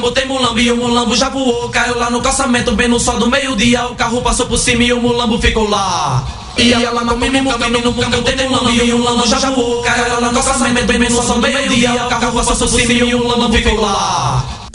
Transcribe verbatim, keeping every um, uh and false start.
Botei mulambo e o mulambo já voou. Caiu lá no calçamento, bem no sol do meio-dia. O carro passou por cima e o mulambo ficou lá. E ela lá no caminho, caminho, no caminho, botei mulambo e o mulambo já voou. Caiu lá no calçamento, bem no sol do meio-dia. O carro passou por cima e o mulambo ficou lá.